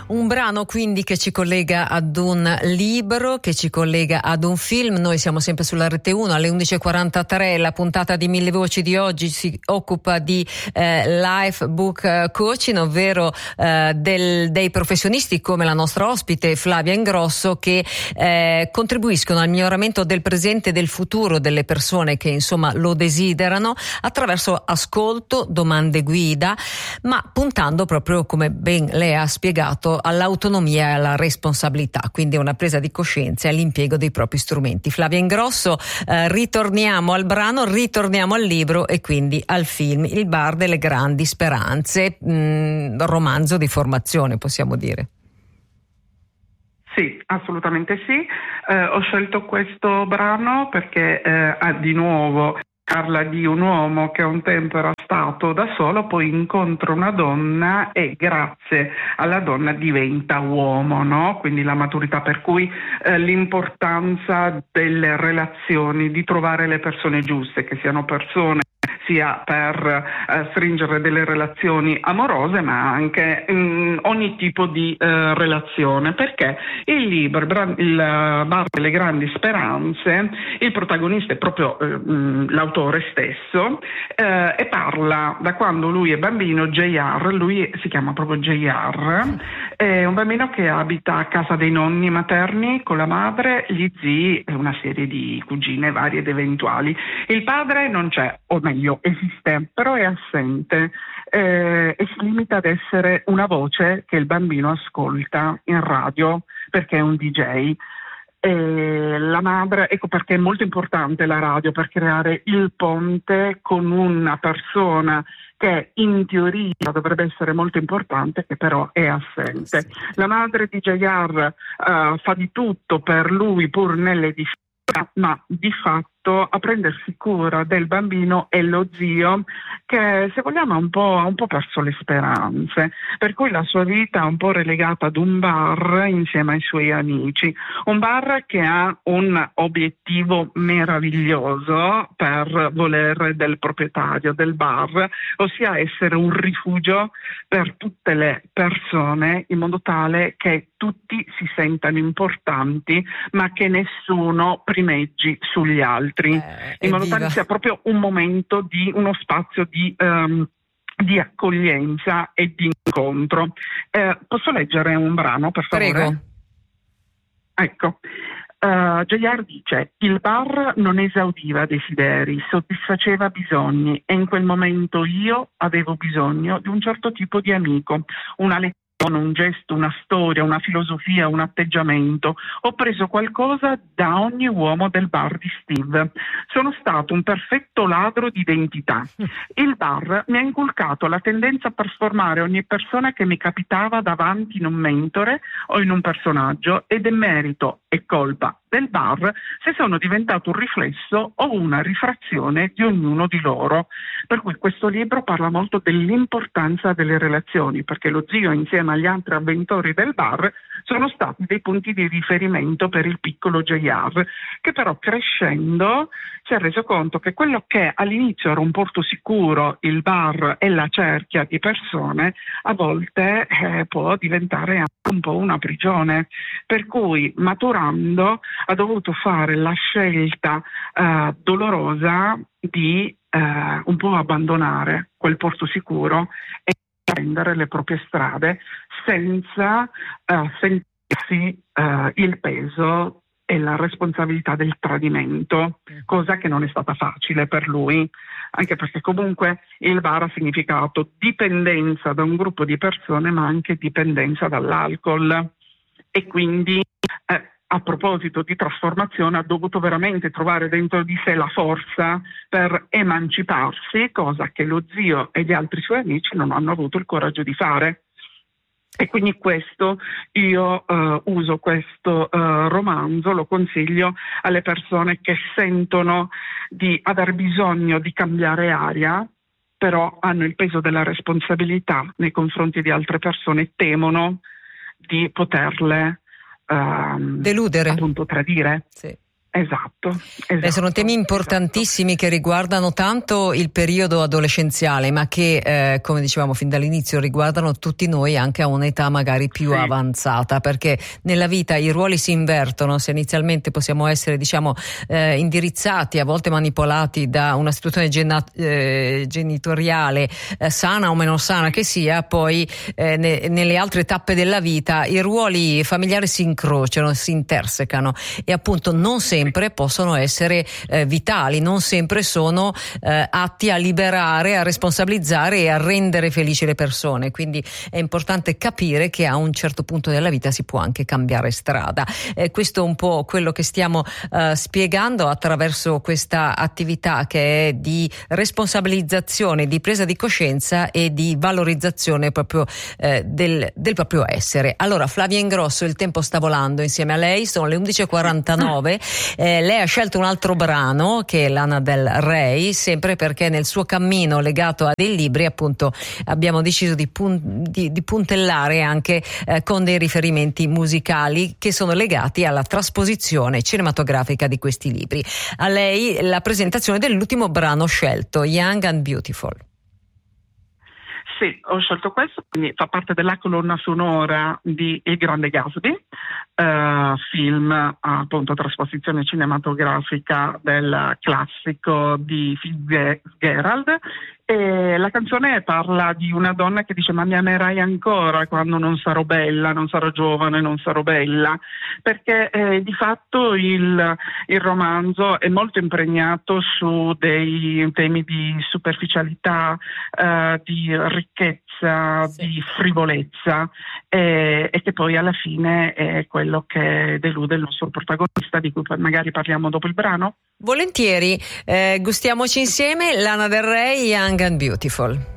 Un brano quindi che ci collega ad un libro, che ci collega ad un film. Noi siamo sempre sulla Rete 1 alle 11.43. La puntata di Mille Voci di oggi si occupa di life book coaching, ovvero dei professionisti come la nostra ospite Flavia Ingrosso, che contribuiscono al miglioramento del presente e del futuro delle persone che insomma lo desiderano attraverso ascolto, domande guida, ma puntando proprio, come ben lei ha spiegato, all'autonomia e alla responsabilità, quindi una presa di coscienza e all'impiego dei propri strumenti. Flavia Ingrosso, ritorniamo al brano, ritorniamo al libro e quindi al film Il bar delle grandi speranze, romanzo di formazione, possiamo dire. Sì, assolutamente sì. Ho scelto questo brano perché di nuovo parla di un uomo che un tempo era stato da solo, poi incontra una donna e grazie alla donna diventa uomo, no? Quindi la maturità, per cui l'importanza delle relazioni, di trovare le persone giuste, che siano persone sia per stringere delle relazioni amorose, ma anche ogni tipo di relazione, perché il libro, il bar delle grandi speranze, il protagonista è proprio l'autore stesso, e parla da quando lui è bambino. JR, lui si chiama proprio JR, è un bambino che abita a casa dei nonni materni con la madre, gli zii e una serie di cugine varie ed eventuali. Il padre non c'è, o meglio esiste, però è assente, e si limita ad essere una voce che il bambino ascolta in radio perché è un DJ. La madre, ecco perché è molto importante la radio, per creare il ponte con una persona che in teoria dovrebbe essere molto importante, che però è assente. La madre di JR fa di tutto per lui pur nelle difficoltà, ma di fatto a prendersi cura del bambino è lo zio, che se vogliamo ha un po' perso le speranze, per cui la sua vita è un po' relegata ad un bar insieme ai suoi amici, un bar che ha un obiettivo meraviglioso per volere del proprietario del bar, ossia essere un rifugio per tutte le persone, in modo tale che tutti si sentano importanti ma che nessuno primeggi sugli altri, in modo tale che sia proprio un momento di uno spazio di accoglienza e di incontro. Posso leggere un brano, per favore? Prego. Ecco. JR dice: il bar non esaudiva desideri, soddisfaceva bisogni, e in quel momento io avevo bisogno di un certo tipo di amico, una lezione, un gesto, una storia, una filosofia, un atteggiamento. Ho preso qualcosa da ogni uomo del bar di Steve. Sono stato un perfetto ladro di identità. Il bar mi ha inculcato la tendenza a trasformare ogni persona che mi capitava davanti in un mentore o in un personaggio, ed è merito e colpa del bar se sono diventato un riflesso o una rifrazione di ognuno di loro. Per cui questo libro parla molto dell'importanza delle relazioni, perché lo zio insieme agli altri avventori del bar sono stati dei punti di riferimento per il piccolo JR, che però crescendo si è reso conto che quello che all'inizio era un porto sicuro, il bar e la cerchia di persone, a volte può diventare anche un po' una prigione, per cui maturando ha dovuto fare la scelta dolorosa di un po' abbandonare quel porto sicuro e prendere le proprie strade senza sentirsi il peso e la responsabilità del tradimento, cosa che non è stata facile per lui, anche perché comunque il bar ha significato dipendenza da un gruppo di persone, ma anche dipendenza dall'alcol, e quindi a proposito di trasformazione ha dovuto veramente trovare dentro di sé la forza per emanciparsi, cosa che lo zio e gli altri suoi amici non hanno avuto il coraggio di fare. E quindi questo io uso questo romanzo, lo consiglio alle persone che sentono di aver bisogno di cambiare aria, però hanno il peso della responsabilità nei confronti di altre persone e temono di poterle deludere, appunto tradire. Sì. Esatto. Sono temi importantissimi che riguardano tanto il periodo adolescenziale, ma che, come dicevamo fin dall'inizio, riguardano tutti noi anche a un'età magari più avanzata, perché nella vita i ruoli si invertono. Se inizialmente possiamo essere, indirizzati, a volte manipolati da una situazione genitoriale, sana o meno sana che sia, poi nelle altre tappe della vita i ruoli familiari si incrociano, si intersecano e appunto non sempre possono essere vitali, non sempre sono atti a liberare, a responsabilizzare e a rendere felici le persone. Quindi è importante capire che a un certo punto della vita si può anche cambiare strada. Questo è un po' quello che stiamo spiegando attraverso questa attività che è di responsabilizzazione, di presa di coscienza e di valorizzazione proprio del proprio essere. Allora, Flavia Ingrosso, il tempo sta volando insieme a lei, sono le 11:49. Lei ha scelto un altro brano che è Lana Del Rey, sempre perché nel suo cammino legato a dei libri appunto abbiamo deciso di puntellare anche con dei riferimenti musicali che sono legati alla trasposizione cinematografica di questi libri. A lei la presentazione dell'ultimo brano scelto, Young and Beautiful. Sì, ho scelto questo, quindi fa parte della colonna sonora di Il Grande Gatsby, film appunto trasposizione cinematografica del classico di Fitzgerald. E la canzone parla di una donna che dice: ma mi amerai ancora quando non sarò bella, non sarò giovane, non sarò bella, perché di fatto il romanzo è molto impregnato su dei temi di superficialità, di ricchezza, di frivolezza, e che poi alla fine è quello che delude il nostro protagonista, di cui magari parliamo dopo il brano. Volentieri, gustiamoci insieme Lana Del Rey, Young and Beautiful.